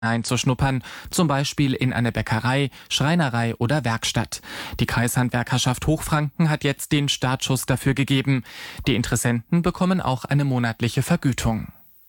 einzuschnuppern, zum Beispiel in eine Bäckerei, Schreinerei oder Werkstatt. Die Kreishandwerkerschaft Hochfranken hat jetzt den Startschuss dafür gegeben. Die Interessenten bekommen auch eine monatliche Vergütung.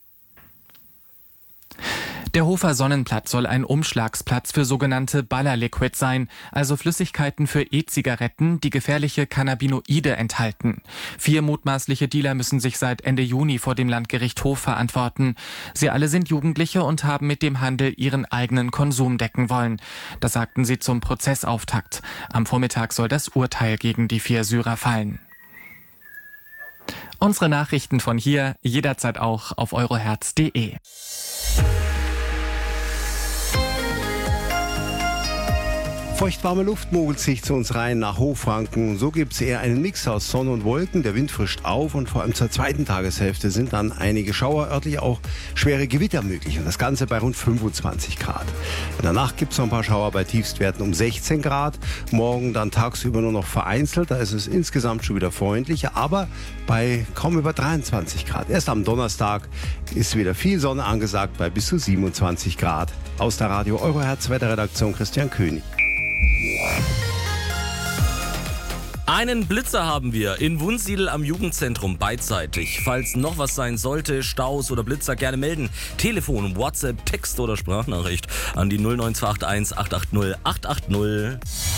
Der Hofer Sonnenplatz soll ein Umschlagsplatz für sogenannte Ballerliquid sein, also Flüssigkeiten für E-Zigaretten, die gefährliche Cannabinoide enthalten. 4 mutmaßliche Dealer müssen sich seit Ende Juni vor dem Landgericht Hof verantworten. Sie alle sind Jugendliche und haben mit dem Handel ihren eigenen Konsum decken wollen. Das sagten sie zum Prozessauftakt. Am Vormittag soll das Urteil gegen die 4 Syrer fallen. Unsere Nachrichten von hier jederzeit auch auf euroherz.de. Feuchtwarme Luft mogelt sich zu uns rein nach Hochfranken. So gibt es eher einen Mix aus Sonne und Wolken. Der Wind frischt auf und vor allem zur zweiten Tageshälfte sind dann einige Schauer, örtlich auch schwere Gewitter möglich. Und das Ganze bei rund 25 Grad. In der Nacht gibt es noch ein paar Schauer bei Tiefstwerten um 16 Grad. Morgen dann tagsüber nur noch vereinzelt. Da ist es insgesamt schon wieder freundlicher, aber bei kaum über 23 Grad. Erst am Donnerstag ist wieder viel Sonne angesagt bei bis zu 27 Grad. Aus der Radio Euroherz Wetterredaktion Christian König. Einen Blitzer haben wir in Wunsiedel am Jugendzentrum beidseitig. Falls noch was sein sollte, Staus oder Blitzer, gerne melden. Telefon, WhatsApp, Text oder Sprachnachricht an die 09281 880 880.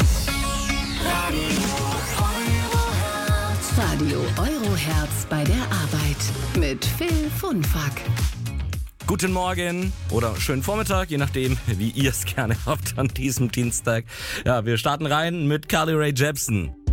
Radio Euroherz bei der Arbeit mit Phil Funfack. Guten Morgen oder schönen Vormittag, je nachdem, wie ihr es gerne habt an diesem Dienstag. Ja, wir starten rein mit Carly Rae Jepsen.